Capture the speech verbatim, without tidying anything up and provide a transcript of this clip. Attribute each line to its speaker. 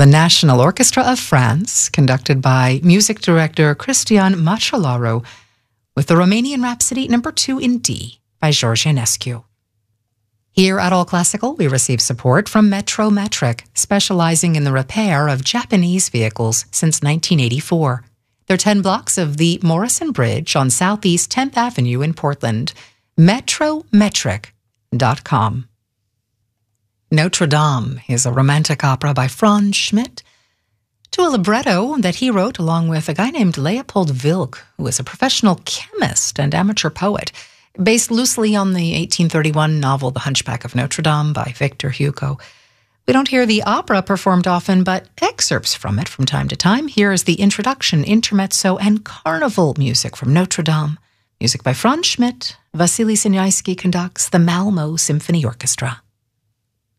Speaker 1: The National Orchestra of France, conducted by music director Cristian Machelaru, with the Romanian Rhapsody number two in D by George Enescu. Here at All Classical, we receive support from Metrometric, specializing in the repair of Japanese vehicles since nineteen eighty-four. There are ten blocks of the Morrison Bridge on Southeast tenth Avenue in Portland. Metrometric dot com. Notre Dame is a romantic opera by Franz Schmidt, to a libretto that he wrote along with a guy named Leopold Wilk, who is a professional chemist and amateur poet, based loosely on the eighteen thirty-one novel The Hunchback of Notre Dame by Victor Hugo. We don't hear the opera performed often, but excerpts from it from time to time. Here is the introduction, intermezzo, and carnival music from Notre Dame. Music by Franz Schmidt. Vasily Sinyaisky conducts the Malmo Symphony Orchestra.